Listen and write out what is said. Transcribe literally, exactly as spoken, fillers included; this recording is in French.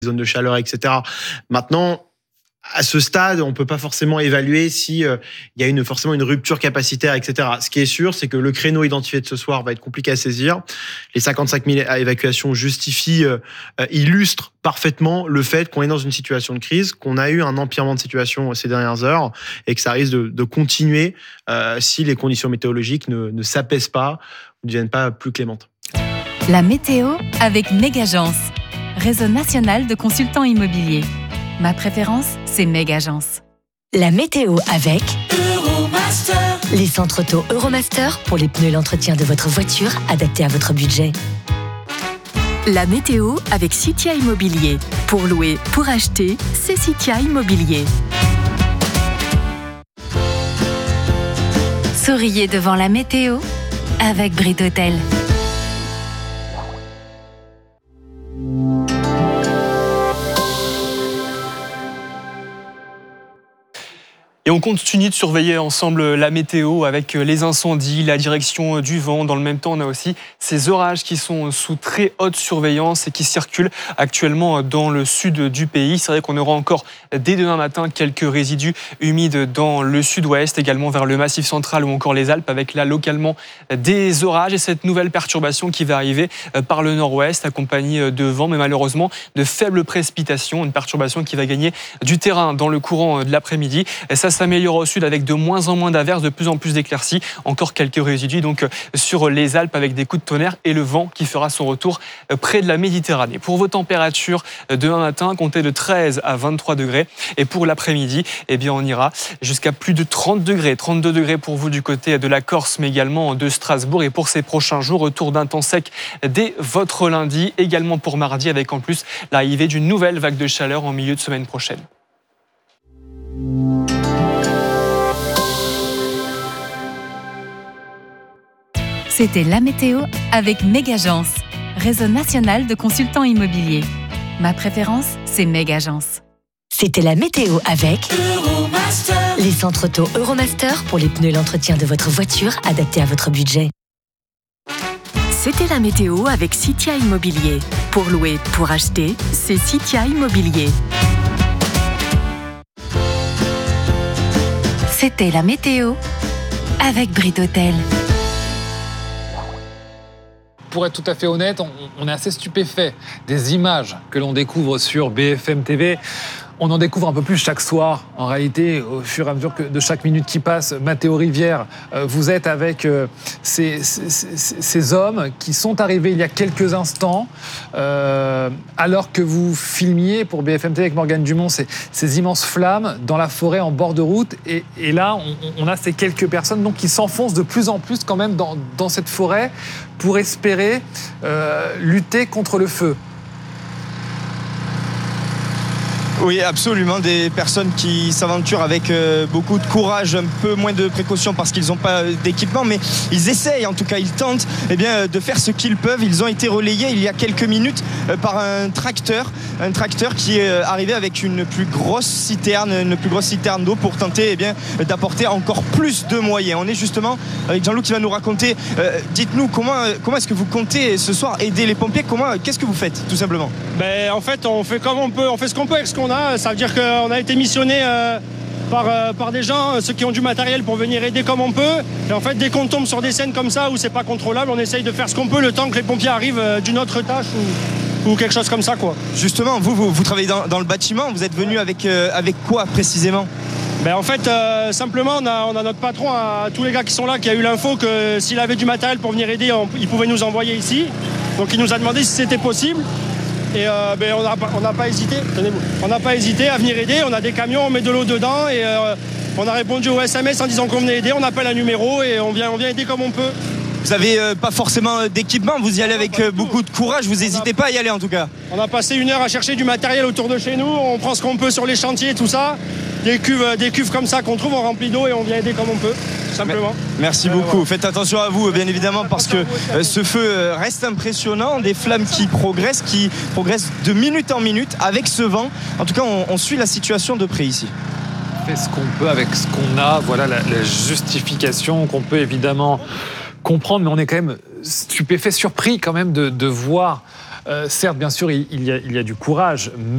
zones de chaleur, et cetera. Maintenant, à ce stade, on ne peut pas forcément évaluer si euh, il y a une, forcément une rupture capacitaire, et cetera. Ce qui est sûr, c'est que le créneau identifié de ce soir va être compliqué à saisir. Les cinquante-cinq mille évacuations justifient, euh, illustrent parfaitement le fait qu'on est dans une situation de crise, qu'on a eu un empirement de situation ces dernières heures et que ça risque de, de continuer euh, si les conditions météorologiques ne, ne s'apaisent pas ou ne deviennent pas plus clémentes. La météo avec Megagence, réseau national de consultants immobiliers. Ma préférence, c'est Megagence. La météo avec Euromaster. Les centres auto Euromaster pour les pneus et l'entretien de votre voiture adaptés à votre budget. La météo avec Citia Immobilier. Pour louer, pour acheter, c'est Citia Immobilier. Souriez devant la météo avec Brit Hôtel. Et on continue de surveiller ensemble la météo avec les incendies, la direction du vent. Dans le même temps, on a aussi ces orages qui sont sous très haute surveillance et qui circulent actuellement dans le sud du pays. C'est vrai qu'on aura encore dès demain matin quelques résidus humides dans le sud-ouest, également vers le Massif central ou encore les Alpes, avec là localement des orages et cette nouvelle perturbation qui va arriver par le nord-ouest, accompagnée de vent, mais malheureusement de faibles précipitations. Une perturbation qui va gagner du terrain dans le courant de l'après-midi. Et ça s'améliore au sud avec de moins en moins d'averses, de plus en plus d'éclaircies. Encore quelques résidus donc sur les Alpes avec des coups de tonnerre et le vent qui fera son retour près de la Méditerranée. Pour vos températures, demain matin, comptez de treize à vingt-trois degrés. Et pour l'après-midi, eh bien, on ira jusqu'à plus de trente degrés. trente-deux degrés pour vous du côté de la Corse, mais également de Strasbourg. Et pour ces prochains jours, retour d'un temps sec dès votre lundi. Également pour mardi, avec en plus l'arrivée d'une nouvelle vague de chaleur en milieu de semaine prochaine. C'était la météo avec Megagence, réseau national de consultants immobiliers. Ma préférence, c'est Megagence. C'était la météo avec Euromaster. Les centres auto Euromaster pour les pneus et l'entretien de votre voiture adaptés à votre budget. C'était la météo avec Citia Immobilier. Pour louer, pour acheter, c'est Citia Immobilier. C'était la météo avec Brit Hôtel. Pour être tout à fait honnête, on, on est assez stupéfait des images que l'on découvre sur B F M T V. On en découvre un peu plus chaque soir. En réalité, au fur et à mesure que de chaque minute qui passe, Mathéo Rivière, euh, vous êtes avec euh, ces, ces, ces, ces hommes qui sont arrivés il y a quelques instants, euh, alors que vous filmiez pour B F M T V avec Morgane Dumont ces, ces immenses flammes dans la forêt en bord de route. Et, et là, on, on a ces quelques personnes donc, qui s'enfoncent de plus en plus quand même dans, dans cette forêt pour espérer euh, lutter contre le feu. Oui, absolument. Des personnes qui s'aventurent avec euh, beaucoup de courage, un peu moins de précaution parce qu'ils n'ont pas d'équipement, mais ils essayent, en tout cas, ils tentent eh bien, de faire ce qu'ils peuvent. Ils ont été relayés il y a quelques minutes euh, par un tracteur, un tracteur qui est euh, arrivé avec une plus grosse citerne, une plus grosse citerne d'eau pour tenter eh bien, d'apporter encore plus de moyens. On est justement avec Jean-Loup qui va nous raconter. Euh, dites-nous comment, comment est-ce que vous comptez ce soir aider les pompiers? Comment, qu'est-ce que vous faites, tout simplement? Ben, en fait, on fait comme on peut, on fait ce qu'on peut avec ce qu'on a. Ça veut dire qu'on a été missionné euh, par, euh, par des gens, ceux qui ont du matériel pour venir aider comme on peut. Et en fait, dès qu'on tombe sur des scènes comme ça où c'est pas contrôlable, on essaye de faire ce qu'on peut le temps que les pompiers arrivent euh, d'une autre tâche ou, ou quelque chose comme ça, quoi. Justement, vous, vous, vous travaillez dans, dans le bâtiment. Vous êtes venu avec, euh, avec quoi précisément? Ben en fait, euh, simplement, on a, on a notre patron, à, à tous les gars qui sont là, qui a eu l'info que s'il avait du matériel pour venir aider, on, il pouvait nous envoyer ici. Donc il nous a demandé si c'était possible. Et euh, ben on n'a on n'a pas hésité, tenez-vous, on n'a pas hésité à venir aider. On a des camions, on met de l'eau dedans et euh, on a répondu au S M S en disant qu'on venait aider. On appelle un numéro et on vient, on vient aider comme on peut. Vous n'avez euh, pas forcément d'équipement, vous y allez avec euh, beaucoup de courage, vous n'hésitez pas à y aller en tout cas. On a passé une heure à chercher du matériel autour de chez nous, on prend ce qu'on peut sur les chantiers, tout ça. Des cuves, des cuves comme ça qu'on trouve, on remplit d'eau et on vient aider comme on peut, simplement. Merci euh, beaucoup, voilà. Faites attention à vous bien évidemment parce que euh, ce feu reste impressionnant, des flammes qui progressent, qui progressent de minute en minute avec ce vent. En tout cas, on, on suit la situation de près ici. On fait ce qu'on peut avec ce qu'on a, voilà la, la justification qu'on peut évidemment comprendre, mais on est quand même stupéfait, surpris quand même de, de voir, euh, certes bien sûr il, il, y a, il y a du courage,